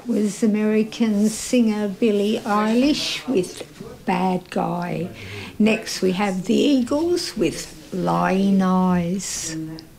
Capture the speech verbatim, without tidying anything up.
That was American singer Billie Eilish with Bad Guy. Next we have the Eagles with Lying Eyes.